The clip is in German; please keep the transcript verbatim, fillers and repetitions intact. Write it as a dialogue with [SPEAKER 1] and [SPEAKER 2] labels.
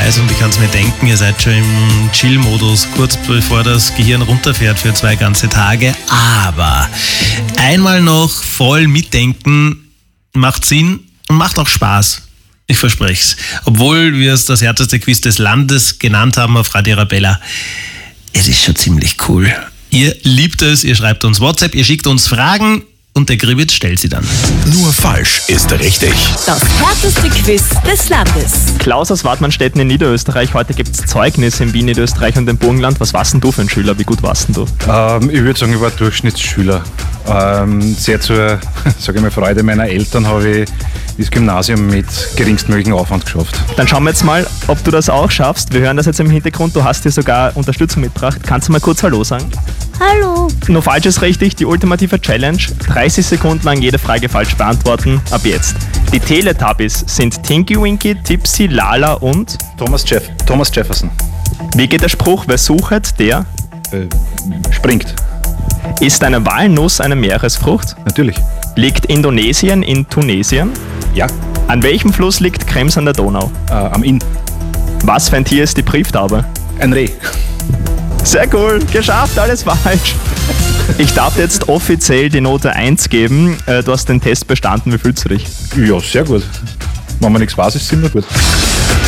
[SPEAKER 1] weiß und ich kann es mir denken, ihr seid schon im Chill-Modus, kurz bevor das Gehirn runterfährt für zwei ganze Tage. Aber einmal noch voll mitdenken macht Sinn und macht auch Spaß. Ich verspreche es. Obwohl wir es das härteste Quiz des Landes genannt haben auf Radio Arabella. Es ist schon ziemlich cool. Ihr liebt es, ihr schreibt uns WhatsApp, ihr schickt uns Fragen und der Gribitz stellt sie dann.
[SPEAKER 2] Nur falsch ist richtig.
[SPEAKER 3] Das härteste Quiz des Landes.
[SPEAKER 4] Klaus aus Wartmannstetten in Niederösterreich. Heute gibt es Zeugnis in Wien, Niederösterreich und dem Burgenland. Was warst denn du für ein Schüler? Wie gut warst denn du?
[SPEAKER 5] Ähm, ich würde sagen, ich war Durchschnittsschüler. Ähm, sehr zur sag ich mal, Freude meiner Eltern habe ich das Gymnasium mit geringstmöglichen Aufwand geschafft.
[SPEAKER 4] Dann schauen wir jetzt mal, ob du das auch schaffst. Wir hören das jetzt im Hintergrund. Du hast dir sogar Unterstützung mitgebracht. Kannst du mal kurz Hallo sagen?
[SPEAKER 3] Hallo.
[SPEAKER 4] Nur falsch ist richtig, die ultimative Challenge. dreißig Sekunden lang jede Frage falsch beantworten. Ab jetzt. Die Teletubbies sind Tinky Winky, Tipsy, Lala und...
[SPEAKER 5] Thomas, Jeff, Thomas Jefferson.
[SPEAKER 4] Wie geht der Spruch? Wer sucht, der
[SPEAKER 5] Äh, springt.
[SPEAKER 4] ist eine Walnuss eine Meeresfrucht?
[SPEAKER 5] Natürlich.
[SPEAKER 4] Liegt Indonesien in Tunesien?
[SPEAKER 5] Ja.
[SPEAKER 4] An welchem Fluss liegt Krems an der Donau?
[SPEAKER 5] Äh, am Inn.
[SPEAKER 4] Was für ein Tier ist die Brieftaube?
[SPEAKER 5] Ein Reh.
[SPEAKER 4] Sehr cool, geschafft, alles falsch. Ich darf jetzt offiziell die Note eins geben. Äh, Du hast den Test bestanden, wie fühlst du dich?
[SPEAKER 5] Ja, sehr gut. Wenn man nichts weiß, ist es immer gut.